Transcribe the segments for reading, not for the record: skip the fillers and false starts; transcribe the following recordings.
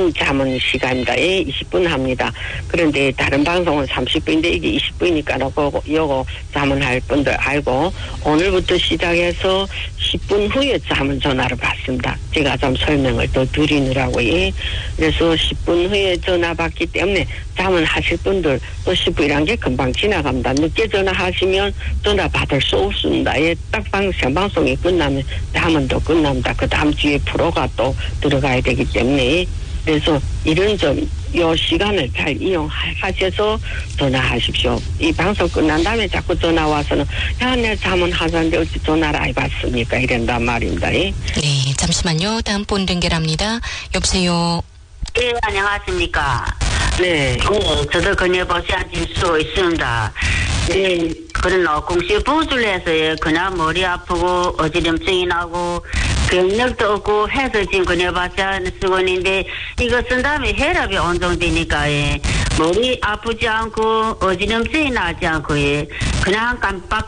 20분 잠은 시간입니다. 예, 20분 합니다. 그런데 다른 방송은 30분인데 이게 20분이니까 요거 잠은 할 분들 알고 오늘부터 시작해서 10분 후에 잠은 전화를 받습니다. 제가 좀 설명을 더 드리느라고. 예. 그래서 10분 후에 전화 받기 때문에 잠은 하실 분들 또 10분이란 게 금방 지나갑니다. 늦게 전화하시면 전화 받을 수 없습니다. 예, 딱 생방송이 끝나면 잠은 또 끝납니다. 그 다음 주에 프로가 또 들어가야 되기 때문에 그래서 이런 요 시간을 잘 이용하셔서 전화하십시오. 이 방송 끝난 다음에 자꾸 전화 와서는 야, 내 잠은 하자는데 어찌 전화를 안 받습니까? 이런단 말입니다. 예. 네, 잠시만요. 다음 분 연결합니다. 여보세요. 예, 안녕하십니까. 네. 저도 건여보시한 질수 있습니다. 예, 그런 공시 보수를 해서 그냥 머리 아프고 어지럼증이 나고 병력도 없고 해서 지금 건여보시한 쓰고 있는데 이거 쓴 다음에 혈압이 온정되니까 머리 아프지 않고 어지럼증이 나지 않고 그냥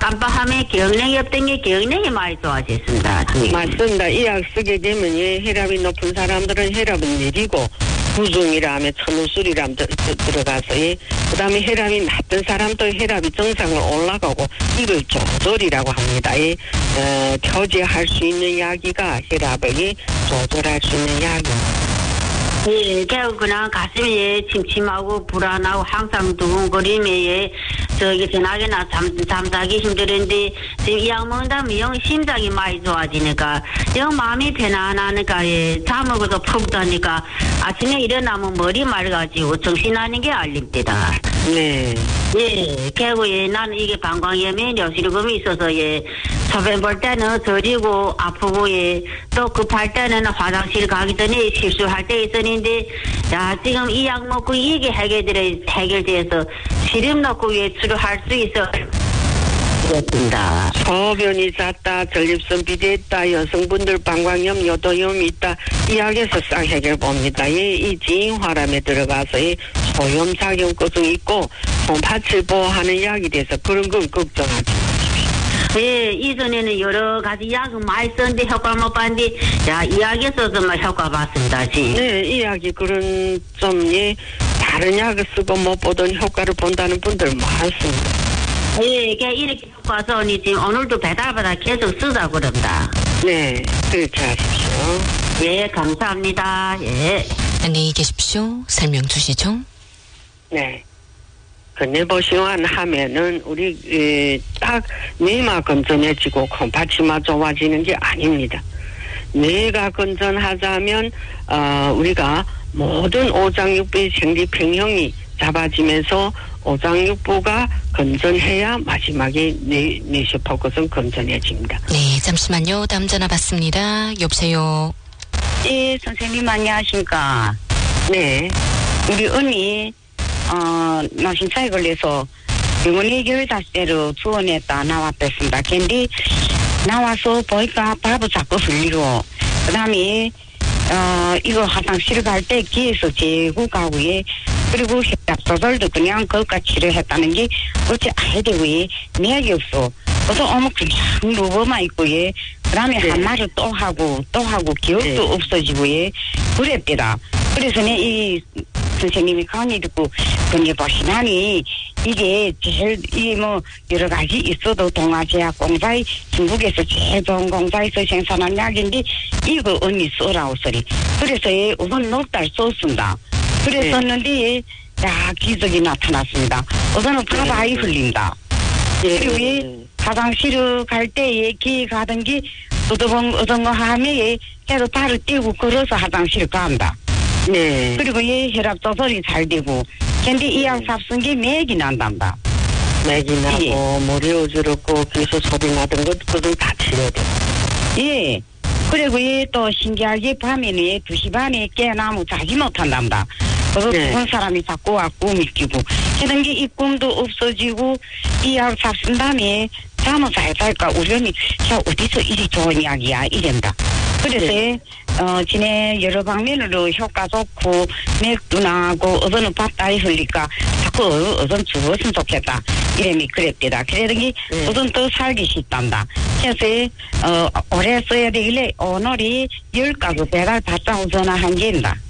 깜빡하면 기억력이 없던 게 기억력이 많이 좋아졌습니다. 맞습니다. 이 약 쓰게 되면 혈압이 높은 사람들은 혈압은 내리고 부종이라 하면 천우술이라 하면 들어가서 그 다음에 혈압이 낮은 사람도 혈압이 정상으로 올라가고 이걸 조절이라고 합니다.调节할 수 있는 약이가 혈압을 조절할 수 있는 약입니다. 예, 그냥 가슴이 침침하고 불안하고 항상 두근거리며 저기 전화기나 잠자기 힘들은데 지금 이 약 먹는다면 영 심장이 많이 좋아지니까 영 마음이 편안하니까 잠 먹어도 푹 자니까 아침에 일어나면 머리 맑아지고 정신나는 게 알립니다. 네. 예, 결국 나는 이게 방광염에 뇌실금이 있어서 소변 볼 때는 저리고 아프고 또 급할 때는 화장실 가기 전에 실수할 때 있었는데 야 지금 이 약 먹고 이게 해결돼서 시름 넣고 외출을 할 수 있어. 그렇습니다. 소변이 잦다, 전립선 비대했다, 여성분들 방광염, 요도염이 있다. 이 약에서 싹 해결 봅니다. 이 지인화람에 들어가서 소염작용증이 있고 손파칠 보호하는 약이 돼서 그런 건 걱정하지 마십시오. 예, 이전에는 여러 가지 약을 많이 썼는데 효과 못 봤는데 이 약에서 정말 효과 봤습니다. 네, 이 약이 그런 다른 약을 쓰고 못 보던 효과를 본다는 분들 많습니다. 예, 이렇게 효과서 지금 오늘도 배달받아 계속 쓰자 그럽니다. 네, 그렇게 하십시오. 예, 감사합니다. 예. 안녕히 계십시오. 설명 주시죠. 네. 건네보시원 하면은 우리 딱 뇌만 건전해지고 콩팥이만 좋아지는 게 아닙니다. 뇌가 건전하자면 우리가 모든 오장육부의 생리평형이 잡아지면서 오장육부가 건전해야 마지막에 뇌세포 것은 건전해집니다. 네, 잠시만요. 다음 전화 받습니다. 여보세요. 예, 선생님 안녕하십니까. 네. 우리 언니 노심차에 걸려서 병원에 15대로 투원했다 나왔습니다. 근데 나와서 보니까 밥을 자꾸 흘리고 그 다음에 이거 화장실 갈 때 귀에서 재고 가고에 그리고 혈압 조절도 그냥 그것까지 치료했다는 게 어째 아이들 왜 내약이 없어. 그래서 어머 그냥 누워만 있고 그 다음에 한 말을 또 하고 기억도 없어지고 그랬더라. 그래서 이 선생님이 강의 듣고 건네보시나니 이게 제일 여러 가지 있어도 동아제약 공사에 중국에서 제일 좋은 공사에서 생산한 약인데 이거 언니 써라고 소리. 그래서 우선 녹달 썼습니다. 그랬었는데 야 기적이 나타났습니다. 우선은 밥 아이 흘린다. 그리고 화장실을 갈 때에 기 가던 게 어떤 거 하면 계속 발을 떼고 걸어서 화장실을 간다. 네. 그리고 혈압 조절이 잘 되고 근데 이 약 삽쓴 게 맥이 난단다. 맥이 나고 머리 어지럽고 귀에서 소리 나던 것 그건 다 치료돼. 예. 그리고 또 신기하게 밤에는 2시 반에 깨어나면 자지 못한답니다. 그래서 죽은 사람이 자꾸 와 꿈이 끼고 그런 게 이 꿈도 없어지고 이 약 삽쓴 다음에 잠을 잘 잘까 우리 언니 어디서 이리 좋은 약이야 이런다. 그래서 지내 여러 방면으로 효과 좋고 맥도 나고 어서는 밥 따위 흘리까 자꾸 어선 죽었으면 좋겠다 이름이 그랬대다. 그러더니 어선 더 살기 싶단다. 그래서 오래 써야 되길래 오늘이 10가구 배달 받자고 전화한 게입니다.